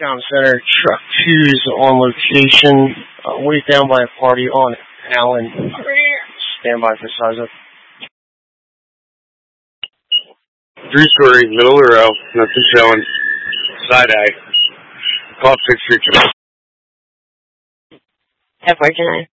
Town Center, truck 2's on location, way down by a party on Allen. Stand by for size up. 3-story, middle of the row, nothing showing. Side eye. Call 632. F49.